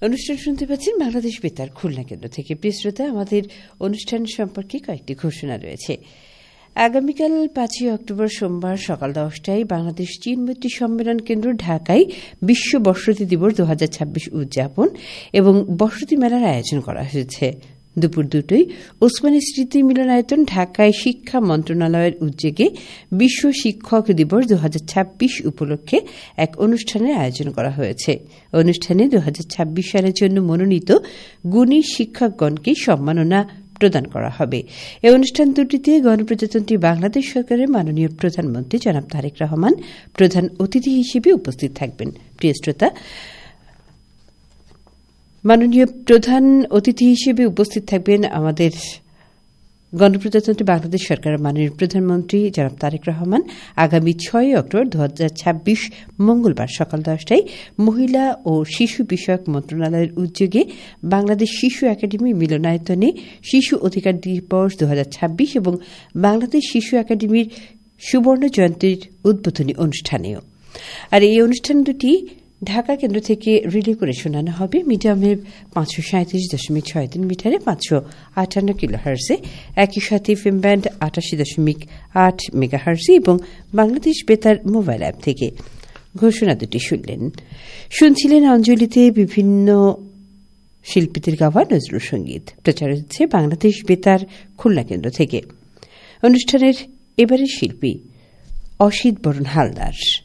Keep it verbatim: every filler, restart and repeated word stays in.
অনুষ্ঠান শুনতে পাচ্ছেন বাংলাদেশ বেতার খুলনা কেন্দ্র থেকে। প্রিয় শ্রোতা, আমাদের অনুষ্ঠান সম্পর্কে কয়েকটি ঘোষণা রয়েছে। আগামীকাল পাঁচই অক্টোবর সোমবার সকাল দশটায় বাংলাদেশ চীন মৈত্রী সম্মেলন কেন্দ্র ঢাকায় বিশ্ব বসতি দিবস দু হাজার ছাব্বিশ উদযাপন এবং বসতি মেলার আয়োজন করা হয়েছে। দুপুর দুটোই ওসমানী স্মৃতি মিলনায়তন ঢাকায় শিক্ষা মন্ত্রণালয়ের উদ্যোগে বিশ্ব শিক্ষক দিবস দু হাজার ছাব্বিশ উপলক্ষে এক অনুষ্ঠানের আয়োজন করা হয়েছে। অনুষ্ঠানে দু হাজার ছাব্বিশ সালের জন্য মনোনীত গুণী শিক্ষকগণকে সম্মাননা প্রদান করা হবে। এই অনুষ্ঠান দুটিতে গণপ্রজাতন্ত্রী বাংলাদেশ সরকারের মাননীয় প্রধানমন্ত্রী জনাব তারেক রহমান প্রধান অতিথি হিসেবে উপস্থিত থাকবেন। প্রিয় শ্রোতা, মাননীয় প্রধান অতিথি হিসেবে উপস্থিত থাকবেন আমাদের গণপ্রজাতন্ত্রী বাংলাদেশ সরকারের মাননীয় প্রধানমন্ত্রী জনাব তারেক রহমান। আগামী ছয় অক্টোবর দু হাজার ছাব্বিশ মঙ্গলবার সকাল দশটায় মহিলা ও শিশু বিষয়ক মন্ত্রণালয়ের উদ্যোগে বাংলাদেশ শিশু একাডেমি মিলনায়তনে শিশু অধিকার দিবস দু হাজার ছাব্বিশ এবং বাংলাদেশ শিশু একাডেমির সুবর্ণ জয়ন্তীর উদ্বোধনী অনুষ্ঠানেও। আর এই অনুষ্ঠান দুটি ঢাকা কেন্দ্র থেকে রিলে করে শোনানো হবে মিডিয়ামের পাঁচশো সাঁত্রিশ দশমিক ছয় তিন মিটারে পাঁচশো আটান্ন কিলো হার্সে, একই সাথে এফএম ব্যান্ড আটাশি দশমিক আট মেগা হার্সে এবং বাংলাদেশ বেতার মোবাইল অ্যাপ থেকে। ঘোষণা দুটি শুনলেন। শুনছিলেন অঞ্জলিতে বিভিন্ন শিল্পীদের গাওয়া নজরুল সঙ্গীত। প্রচার হচ্ছে বাংলাদেশ বেতার খুলনা কেন্দ্র থেকে। অনুষ্ঠানের এবারের শিল্পী অসিত বরণ হালদার।